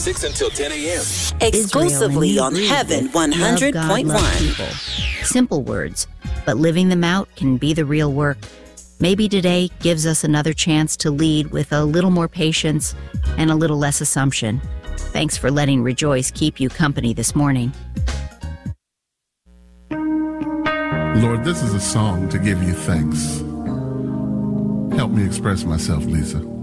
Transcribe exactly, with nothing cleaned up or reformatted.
six until ten a.m. Exclusively on Heaven one hundred point one. Simple words, but living them out can be the real work. Maybe today gives us another chance to lead with a little more patience and a little less assumption. Thanks for letting Rejoice keep you company this morning. Lord, this is a song to give you thanks. Help me express myself, Lisa.